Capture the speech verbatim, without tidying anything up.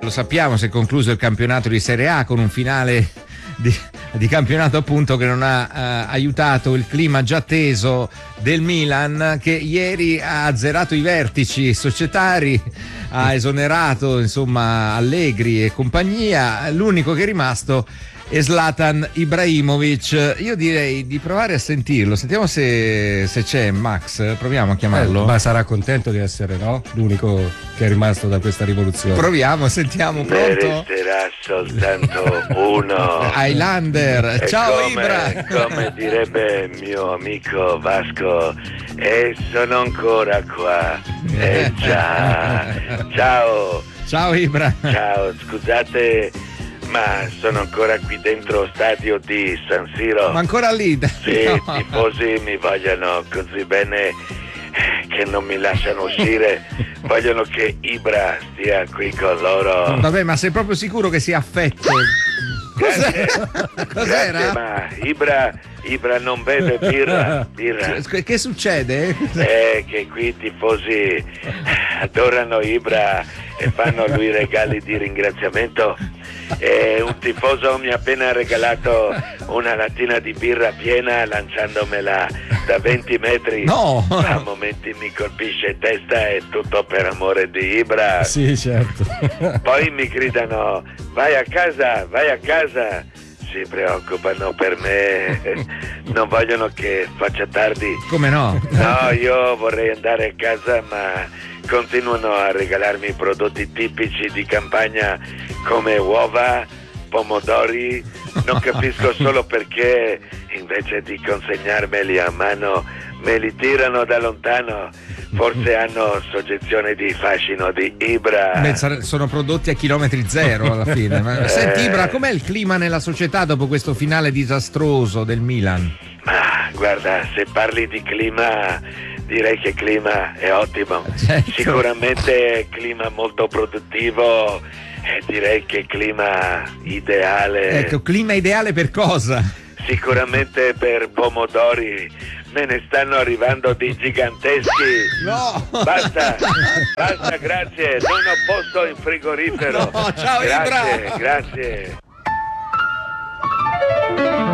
lo sappiamo, si è concluso il campionato di Serie A con un finale di, di campionato appunto che non ha eh, aiutato il clima già teso del Milan, che ieri ha azzerato i vertici societari, ha esonerato insomma Allegri e compagnia. L'unico che è rimasto è Zlatan Ibrahimovic. Io direi di provare a sentirlo, sentiamo se, se c'è Max, proviamo a chiamarlo. Eh, ma sarà contento di essere, no? L'unico che è rimasto da questa rivoluzione. Proviamo, sentiamo, Ne pronto? resterà soltanto uno. Highlander, E ciao come, Ibra. come direbbe il mio amico Vasco, e sono ancora qua. Eh già. Ciao. Ciao Ibra. Ciao, scusate, ma sono ancora qui dentro stadio di San Siro. Ma ancora lì? Sì, No. i tifosi mi vogliono così bene che non mi lasciano uscire. Vogliono che Ibra stia qui con loro. Vabbè, ma sei proprio sicuro che sia affetto? Grazie. Cos'era? Grazie, ma Ibra, Ibra non beve birra, birra. Che, che succede? Eh, che qui i tifosi adorano Ibra e fanno a lui regali di ringraziamento. E un tifoso mi ha appena regalato una lattina di birra piena lanciandomela da venti metri. No! A momenti mi colpisce in testa e tutto per amore di Ibra. Sì, certo. Poi mi gridano: vai a casa, vai a casa. Si preoccupano per me, non vogliono che faccia tardi. Come no? No, io vorrei andare a casa, ma continuano a regalarmi prodotti tipici di campagna come uova, pomodori. Non capisco solo perché invece di consegnarmeli a mano me li tirano da lontano. Forse hanno soggezione di fascino di Ibra. Beh, sar- sono prodotti a chilometri zero alla fine. Ma, Eh. senti Ibra, com'è il clima nella società dopo questo finale disastroso del Milan? Ma guarda, se parli di clima, direi che il clima è ottimo. Certo. Sicuramente clima molto produttivo e direi che clima ideale. Ecco, clima ideale per cosa? Sicuramente per pomodori, me ne stanno arrivando di giganteschi. No! Basta, basta, grazie, non ho posto in frigorifero. No, ciao, grazie, Ibra. grazie.